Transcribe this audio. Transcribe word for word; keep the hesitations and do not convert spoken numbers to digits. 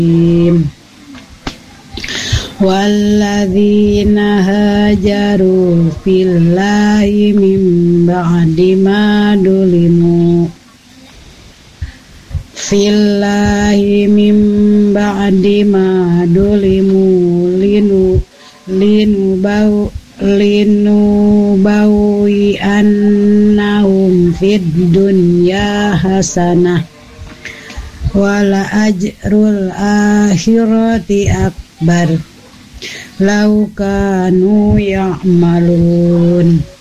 walladzina hajaru fillahi min ba'di ma dulimu fillahi min ba'di ma dulimu linu linu bau linu bawi annahum fid dunya hasanah wala ajrul akhirati akbar law kanu ya'malun.